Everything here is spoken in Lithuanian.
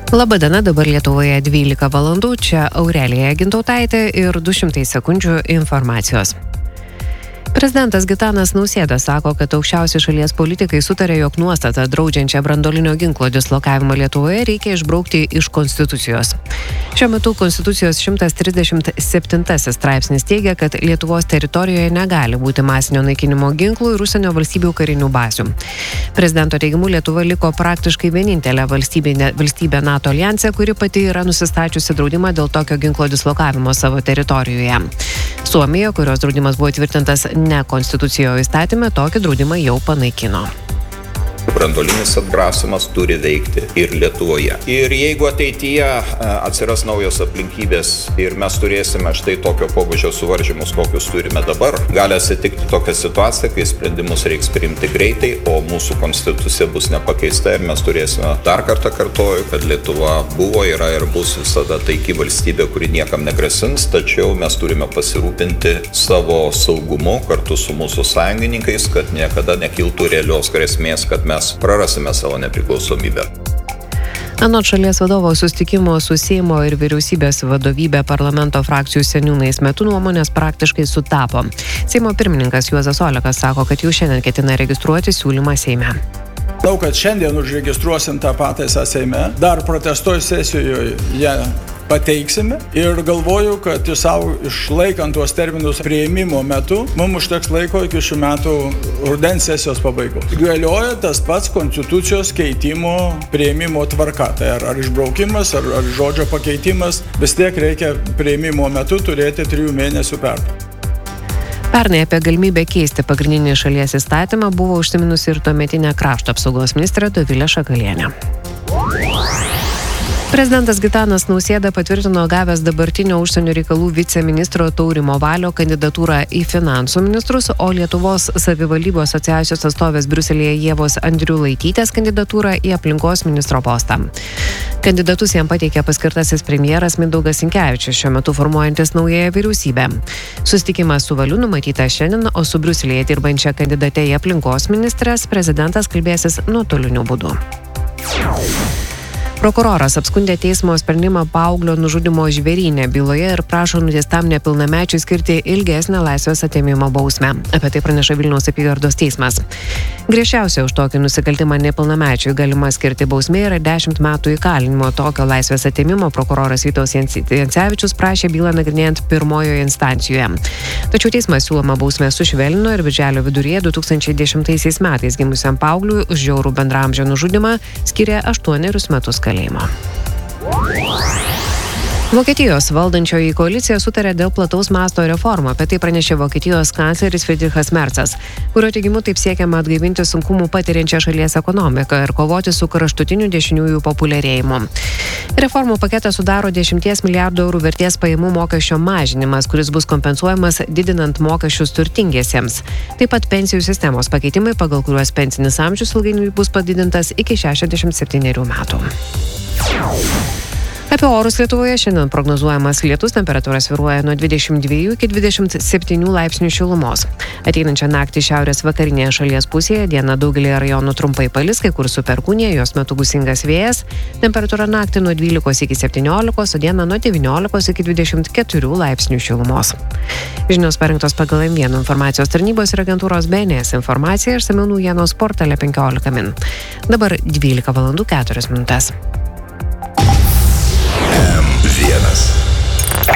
Labadiena, dabar Lietuvoje 12 valandų, čia Aurelija Gintautaitė ir 200 sekundžių informacijos. Prezidentas Gitanas Nausėda sako, kad aukščiausi šalies politikai sutarė, jog nuostatą draudžiančią branduolinio ginklo dislokavimą Lietuvoje reikia išbraukti iš Konstitucijos. Šiuo metu Konstitucijos 137 straipsnis teigia, kad Lietuvos teritorijoje negali būti masinio naikinimo ginklų ir užsienio valstybių karinių bazių. Prezidento teigimu Lietuva liko praktiškai vienintelė valstybė NATO aljanse, kuri pati yra nusistačiusi draudimą dėl tokio ginklo dislokavimo savo teritorijoje. Suomija, kurios draudimas buvo tvirtintas ne konstitucijoje įstatyme, tokį draudimą jau panaikino. Branduolinis atgrasimas turi veikti ir Lietuvoje. Ir jeigu ateityje atsiras naujos aplinkybės ir mes turėsime štai tokio pobūdžio suvaržymus, kokius turime dabar, gali atsitikti tokia situacija, kai sprendimus reiks priimti greitai, o mūsų konstitucija bus nepakeista ir mes turėsime, dar kartą kartoju, kad Lietuva buvo, yra ir bus visada taiki valstybė, kuri niekam negrasins, tačiau mes turime pasirūpinti savo saugumu kartu su mūsų sąjungininkais, kad niekada nekiltų realios grėsmės, kad mes prarasime savo nepriklausomybę. Anot šalies vadovo susitikimo su Seimo ir vyriausybės vadovybė parlamento frakcijų seniūnais metu nuomonės praktiškai sutapo. Seimo pirmininkas Juozas Olekas sako, kad jau šiandien ketina registruoti siūlymą Seime. Manau, kad šiandien užregistruosim tą pataisą Seime, dar protestuoju sesijoje ją pateiksime ir galvoju, kad išlaikant tuos terminus priėmimo metu, mums užteks laiko iki šių metų rudens sesijos pabaigos. Galioja tas pats konstitucijos keitimo priėmimo tvarka. Tai ar išbraukimas, ar žodžio pakeitimas, vis tiek reikia priėmimo metu turėti 3 mėnesių pertrauką. Pernai apie galimybę keisti pagrindinį šalies įstatymą buvo užsiminusi ir tuometinė krašto apsaugos ministrė Dovilė Šakalienė. Prezidentas Gitanas Nausėda patvirtino gavęs dabartinio užsienio reikalų viceministro Taurimo Valio kandidatūrą į finansų ministrus, o Lietuvos savivaldybių asociacijos atstovės Briuselyje Ievos Andriulaitytės kandidatūrą į aplinkos ministro postą. Kandidatus jam pateikė paskirtasis premjeras Mindaugas Sinkevičius, šiuo metu formuojantis naująją vyriausybę. Susitikimas su Valiu numatytas šiandien, o su Briuselyje dirbančia kandidate į aplinkos ministres prezidentas kalbėsis nuotoliniu būdu. Prokuroras apskundė teismo sprendimą paauglio nužudymo Žvėryne byloje ir prašo nuteistam nepilnamečiui skirti ilgesnę laisvės atėmimo bausmę. Apie tai praneša Vilniaus apygardos teismas. Griežčiausia už tokį nusikaltimą nepilnamečiui galima skirti bausmė yra 10 metų įkalinimo. Tokio laisvės atėmimo prokuroras Vytautas Jancevičius prašė bylą nagrinėjant pirmojoje instancijoje. Tačiau teismas siūlomą bausmę sušvelnino ir birželio viduryje 2010 metais gimusiam paaugliui už žiaurų bendraamžio nužudymą skyrė 8 metus kalėjimo. Vokietijos valdančioji koalicija sutarė dėl plataus masto reformų. Apie tai pranešė Vokietijos kancleris Friedrichas Merzas, kurio teigimu taip siekiama atgaivinti sunkumų patiriančią šalies ekonomiką ir kovoti su kraštutiniu dešiniųjų populiarėjimu. Reformų paketą sudaro 10 milijardų eurų vertės pajamų mokesčio mažinimas, kuris bus kompensuojamas didinant mokesčius turtingiesiems. Taip pat pensijų sistemos pakeitimai, pagal kuriuos pensinis amžius ilgainiui bus padidintas iki 67 metų. Apie orus Lietuvoje šiandien prognozuojamas lietus, temperatūra svyruoja nuo 22 iki 27 laipsnių šilumos. Ateinančią naktį šiaurės vakarinėje šalies pusėje dieną daugelį rajonų trumpai palis, kai kur su perkūnija, jos metu gūsingas vėjas, temperatūra naktį nuo 12 iki 17, o dieną nuo 19 iki 24 laipsnių šilumos. Žinios parengtos pagal M1 informacijos tarnybos ir agentūros BNS informacija ir išsamių naujienos portale 15 min. Dabar 12 valandų 4 minutės.